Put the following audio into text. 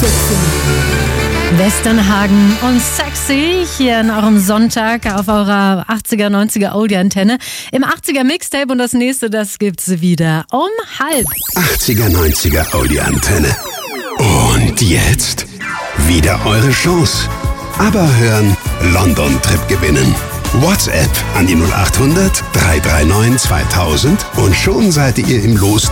Westernhagen und Sexy hier in eurem Sonntag auf eurer 80er, 90er Oldie-Antenne. Im 80er Mixtape und das nächste, das gibt's wieder um 12:30. 80er, 90er Oldie-Antenne. Und jetzt wieder eure Chance. Aber hören, London-Trip gewinnen. WhatsApp an die 0800 339 2000 und schon seid ihr im Los